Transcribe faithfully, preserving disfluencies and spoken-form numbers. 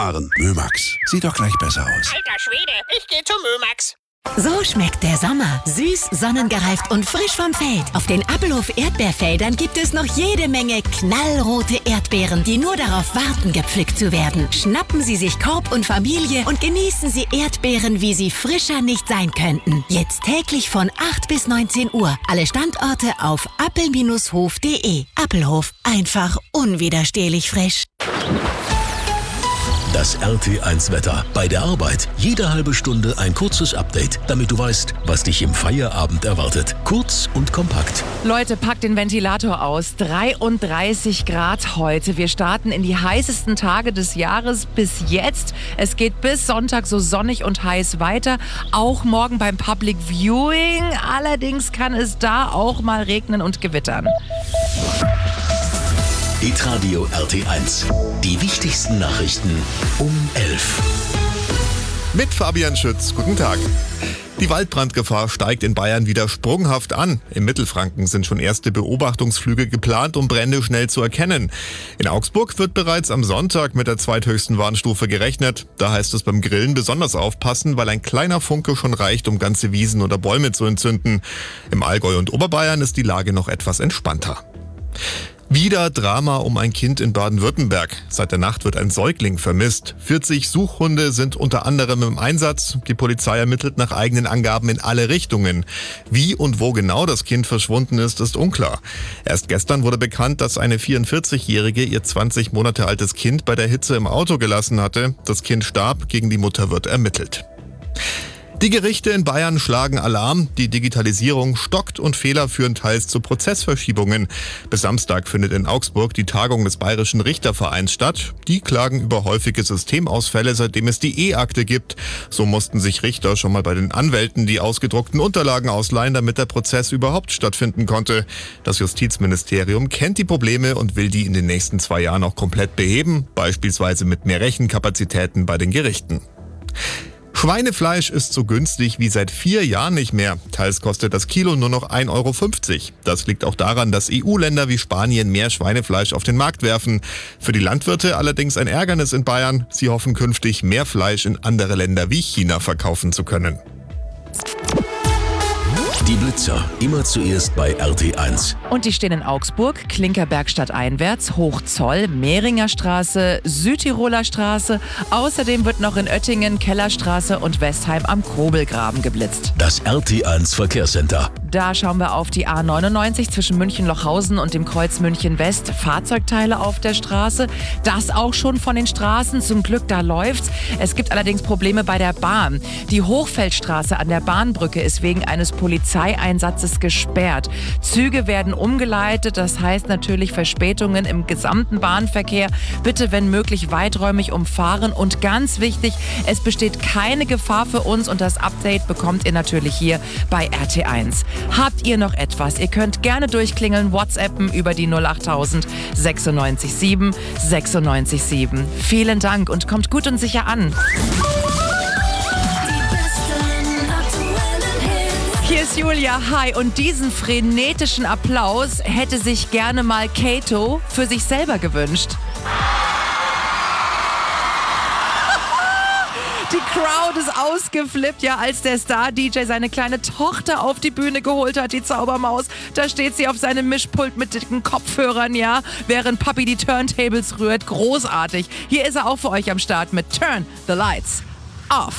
Mömax, sieht doch gleich besser aus. Alter Schwede, ich geh zu Mömax. So schmeckt der Sommer. Süß, sonnengereift und frisch vom Feld. Auf den Appelhof Erdbeerfeldern gibt es noch jede Menge knallrote Erdbeeren, die nur darauf warten, gepflückt zu werden. Schnappen Sie sich Korb und Familie und genießen Sie Erdbeeren, wie sie frischer nicht sein könnten. Jetzt täglich von acht bis neunzehn Uhr. Alle Standorte auf appel Bindestrich hof punkt de. Appelhof, einfach unwiderstehlich frisch. Das R T eins Wetter. Bei der Arbeit jede halbe Stunde ein kurzes Update, damit du weißt, was dich im Feierabend erwartet. Kurz und kompakt. Leute, packt den Ventilator aus. dreiunddreißig Grad heute. Wir starten in die heißesten Tage des Jahres bis jetzt. Es geht bis Sonntag so sonnig und heiß weiter. Auch morgen beim Public Viewing. Allerdings kann es da auch mal regnen und gewittern. Hitradio R T eins. Die wichtigsten Nachrichten um elf. Mit Fabian Schütz. Guten Tag. Die Waldbrandgefahr steigt in Bayern wieder sprunghaft an. Im Mittelfranken sind schon erste Beobachtungsflüge geplant, um Brände schnell zu erkennen. In Augsburg wird bereits am Sonntag mit der zweithöchsten Warnstufe gerechnet. Da heißt es beim Grillen besonders aufpassen, weil ein kleiner Funke schon reicht, um ganze Wiesen oder Bäume zu entzünden. Im Allgäu und Oberbayern ist die Lage noch etwas entspannter. Wieder Drama um ein Kind in Baden-Württemberg. Seit der Nacht wird ein Säugling vermisst. vierzig Suchhunde sind unter anderem im Einsatz. Die Polizei ermittelt nach eigenen Angaben in alle Richtungen. Wie und wo genau das Kind verschwunden ist, ist unklar. Erst gestern wurde bekannt, dass eine vierundvierzigjährige ihr zwanzig Monate altes Kind bei der Hitze im Auto gelassen hatte. Das Kind starb, gegen die Mutter wird ermittelt. Die Gerichte in Bayern schlagen Alarm. Die Digitalisierung stockt und Fehler führen teils zu Prozessverschiebungen. Bis Samstag findet in Augsburg die Tagung des Bayerischen Richtervereins statt. Die klagen über häufige Systemausfälle, seitdem es die E-Akte gibt. So mussten sich Richter schon mal bei den Anwälten die ausgedruckten Unterlagen ausleihen, damit der Prozess überhaupt stattfinden konnte. Das Justizministerium kennt die Probleme und will die in den nächsten zwei Jahren auch komplett beheben, beispielsweise mit mehr Rechenkapazitäten bei den Gerichten. Schweinefleisch ist so günstig wie seit vier Jahren nicht mehr. Teils kostet das Kilo nur noch ein Euro fünfzig. Das liegt auch daran, dass E U-Länder wie Spanien mehr Schweinefleisch auf den Markt werfen. Für die Landwirte allerdings ein Ärgernis in Bayern. Sie hoffen künftig, mehr Fleisch in andere Länder wie China verkaufen zu können. Die Blitzer, immer zuerst bei R T eins. Und die stehen in Augsburg, Klinkerbergstadt einwärts, Hochzoll, Mehringer Straße, Südtiroler Straße. Außerdem wird noch in Oettingen, Kellerstraße und Westheim am Kobelgraben geblitzt. Das R T eins Verkehrscenter. Da schauen wir auf die A neunundneunzig zwischen München-Lochhausen und dem Kreuz München-West. Fahrzeugteile auf der Straße. Das auch schon von den Straßen. Zum Glück, da läuft's. Es gibt allerdings Probleme bei der Bahn. Die Hochfeldstraße an der Bahnbrücke ist wegen eines Polizeieinsatzes gesperrt. Züge werden umgeleitet. Das heißt natürlich Verspätungen im gesamten Bahnverkehr. Bitte, wenn möglich, weiträumig umfahren. Und ganz wichtig, es besteht keine Gefahr für uns. Und das Update bekommt ihr natürlich hier bei R T eins. Habt ihr noch etwas? Ihr könnt gerne durchklingeln, WhatsAppen über die null achttausend sechsundneunzig sieben sechsundneunzig sieben. Vielen Dank und kommt gut und sicher an. Hier ist Julia, hi, und diesen frenetischen Applaus hätte sich gerne mal Kato für sich selber gewünscht. Die Crowd ist ausgeflippt, ja, als der Star-D J seine kleine Tochter auf die Bühne geholt hat, die Zaubermaus. Da steht sie auf seinem Mischpult mit dicken Kopfhörern, ja, während Papi die Turntables rührt. Großartig. Hier ist er auch für euch am Start mit Turn the Lights Off.